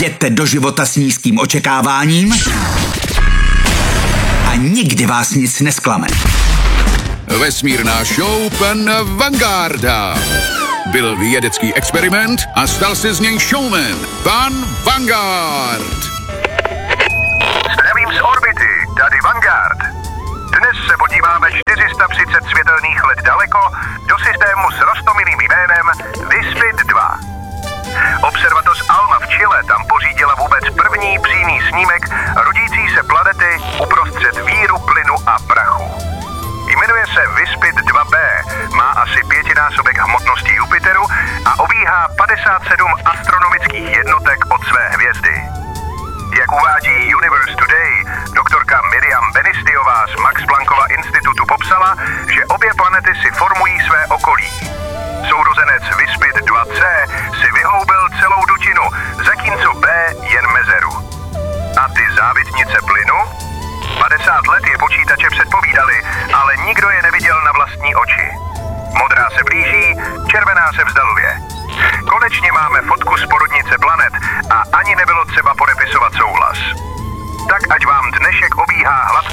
Jděte do života s nízkým očekáváním a nikdy vás nic nesklame. Vesmírná show pana Vanguarda. Byl vědecký experiment a stal se z něj showman. Pan Vanguard. Zdravím z orbity, tady Vanguard. Dnes se podíváme 430 světelných let daleko do systému s roztomilým jménem Wispit 2. Observatoř ALMA v Chile tam pořídila vůbec první přímý snímek rodící se planety uprostřed víru, plynu a prachu. Jmenuje se Wispit 2b, má asi 5násobek hmotnosti Jupiteru a obíhá 57 astronomických jednotek od své hvězdy. Jak uvádí Universe Today, doktorka Miriam Benistiová z Max Planckova institutu popsala, že obě planety si formují své okolí. Sourozenec Wispit 2c si vyhoubil celou dutinu, zatímco B jen mezeru. A ty závětnice plynu? 50 let je počítače předpovídali, ale nikdo je neviděl na vlastní oči. Modrá se blíží, červená se vzdaluje. Konečně máme fotku z porodnice planet a ani nebylo třeba podepisovat souhlas. Tak ať vám dnešek obíhá hladce